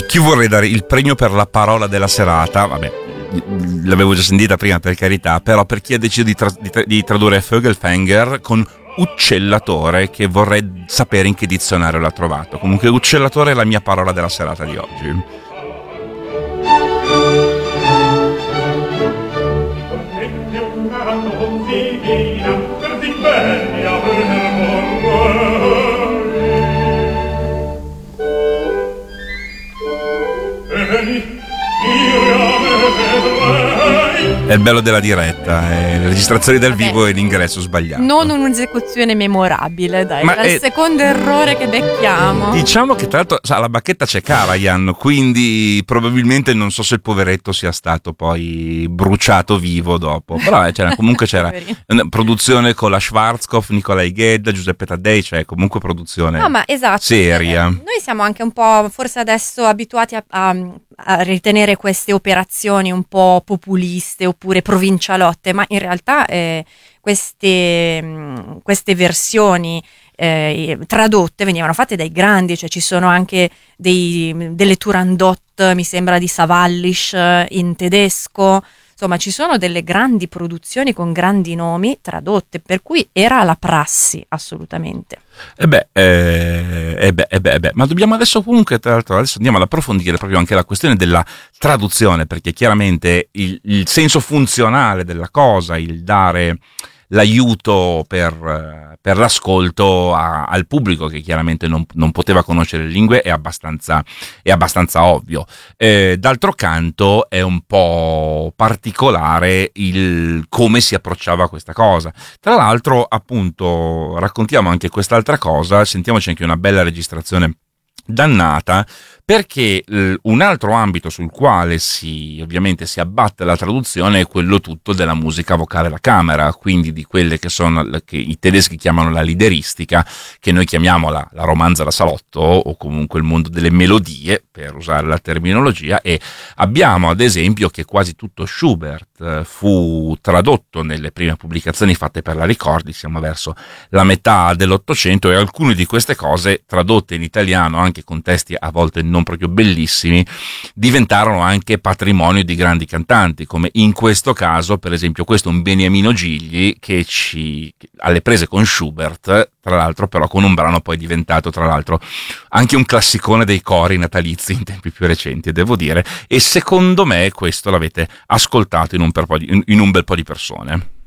Chi vorrei dare il premio per la parola della serata? Vabbè, l'avevo già sentita prima, per carità, però per chi ha deciso di tradurre Vögelfänger con uccellatore, che vorrei sapere in che dizionario l'ha trovato. Comunque uccellatore è la mia parola della serata di oggi. È il bello della diretta, le registrazioni dal vivo e l'ingresso sbagliato. Non un'esecuzione memorabile, dai. Ma è il secondo errore che becchiamo. Diciamo che tra l'altro alla bacchetta c'è Karajan, quindi probabilmente non so se il poveretto sia stato poi bruciato vivo dopo. Però comunque c'era una produzione con la Schwarzkopf, Nicolai Ghedda, Giuseppe Taddei, cioè comunque produzione ma esatto, seria. Noi siamo anche un po' forse adesso abituati a ritenere queste operazioni un po' populiste oppure provincialotte, ma in realtà queste versioni tradotte venivano fatte dai grandi, cioè ci sono anche delle Turandot, mi sembra, di Savallisch in tedesco. Insomma, ci sono delle grandi produzioni con grandi nomi tradotte, per cui era la prassi, assolutamente. Ma dobbiamo adesso comunque, tra l'altro, adesso andiamo ad approfondire proprio anche la questione della traduzione, perché chiaramente il senso funzionale della cosa, il dare l'aiuto per l'ascolto al pubblico che chiaramente non poteva conoscere le lingue è abbastanza ovvio. D'altro canto è un po' particolare il come si approcciava a questa cosa. Tra l'altro, appunto, raccontiamo anche quest'altra cosa, sentiamoci anche una bella registrazione dannata, perché un altro ambito sul quale ovviamente si abbatte la traduzione è quello tutto della musica vocale da camera, quindi di quelle che sono, che i tedeschi chiamano la lideristica, che noi chiamiamo la romanza da salotto, o comunque il mondo delle melodie, per usare la terminologia. E abbiamo ad esempio che quasi tutto Schubert fu tradotto nelle prime pubblicazioni fatte per la Ricordi, siamo verso la metà dell'Ottocento, e alcune di queste cose tradotte in italiano, anche con testi a volte non proprio bellissimi, diventarono anche patrimonio di grandi cantanti, come in questo caso, per esempio, questo è un Beniamino Gigli che alle prese con Schubert, tra l'altro, però con un brano poi diventato, tra l'altro, anche un classicone dei cori natalizi in tempi più recenti, devo dire, e secondo me questo l'avete ascoltato in un bel po' di persone.